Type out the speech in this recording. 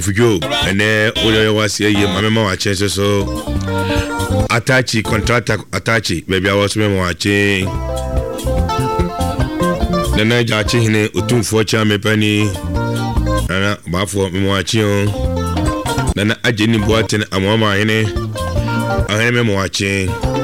Ofigo ene oyo wasi ye mama wa chense so Atachi contractor Atachi baby I was me watching Nana jachi hine otumfo cha mepani Nana bafo me watching Nana ajeni boaten amama hine aheme watching